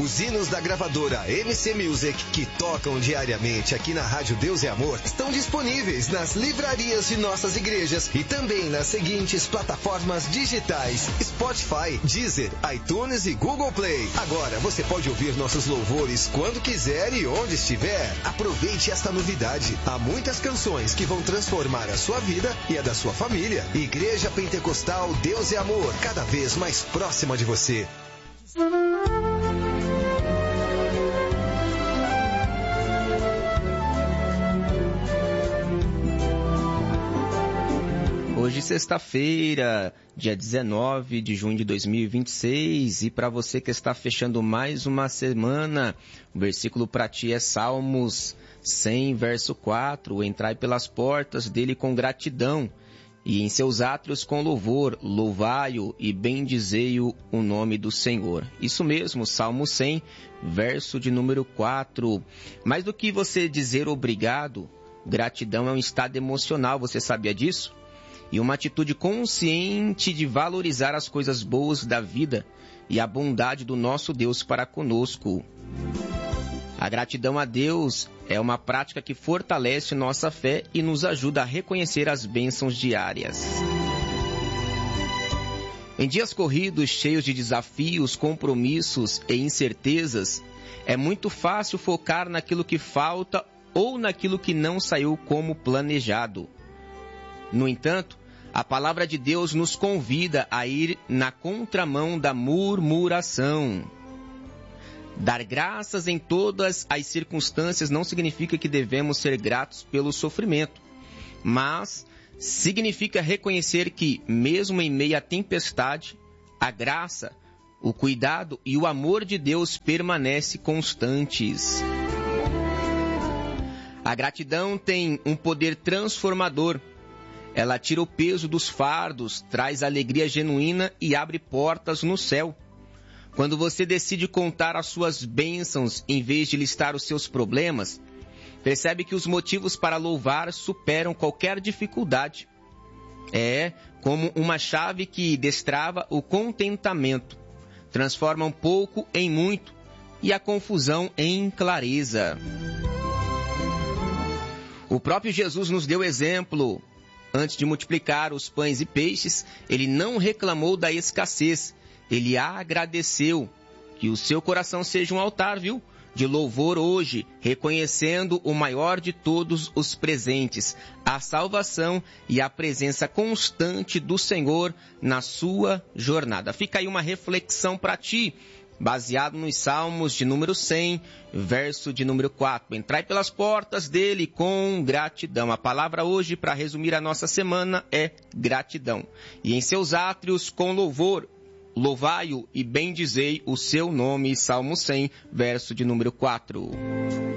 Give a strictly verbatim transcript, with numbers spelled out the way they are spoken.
Os hinos da gravadora M C Music, que tocam diariamente aqui na Rádio Deus e Amor, estão disponíveis nas livrarias de nossas igrejas e também nas seguintes plataformas digitais: Spotify, Deezer, iTunes e Google Play. Agora você pode ouvir nossos louvores quando quiser e onde estiver. Aproveite esta novidade. Há muitas canções que vão transformar a sua vida e a da sua família. Igreja Pentecostal Deus e Amor, cada vez mais próxima de você. Hoje, sexta-feira, dia dezenove de junho de dois mil e vinte e seis, e para você que está fechando mais uma semana, o versículo para ti é Salmos cem, verso quatro. Entrai pelas portas dele com gratidão, e em seus átrios com louvor, louvai-o e bendizei-o o nome do Senhor. Isso mesmo, Salmo cem, verso de número quatro. Mais do que você dizer obrigado, gratidão é um estado emocional, você sabia disso? E uma atitude consciente de valorizar as coisas boas da vida e a bondade do nosso Deus para conosco. A gratidão a Deus é uma prática que fortalece nossa fé e nos ajuda a reconhecer as bênçãos diárias. Em dias corridos, cheios de desafios, compromissos e incertezas, é muito fácil focar naquilo que falta ou naquilo que não saiu como planejado. No entanto, a palavra de Deus nos convida a ir na contramão da murmuração. Dar graças em todas as circunstâncias não significa que devemos ser gratos pelo sofrimento, mas significa reconhecer que, mesmo em meio à tempestade, a graça, o cuidado e o amor de Deus permanecem constantes. A gratidão tem um poder transformador. Ela tira o peso dos fardos, traz alegria genuína e abre portas no céu. Quando você decide contar as suas bênçãos em vez de listar os seus problemas, percebe que os motivos para louvar superam qualquer dificuldade. É como uma chave que destrava o contentamento, transforma um pouco em muito e a confusão em clareza. O próprio Jesus nos deu exemplo. Antes de multiplicar os pães e peixes, ele não reclamou da escassez, ele agradeceu. Que o seu coração seja um altar, viu? De louvor hoje, reconhecendo o maior de todos os presentes, a salvação e a presença constante do Senhor na sua jornada. Fica aí uma reflexão para ti, baseado nos Salmos de número cem, verso de número quatro. Entrai pelas portas dele com gratidão. A palavra hoje, para resumir a nossa semana, é gratidão. E em seus átrios com louvor, louvai-o e bendizei o seu nome. Salmo cem, verso de número quatro.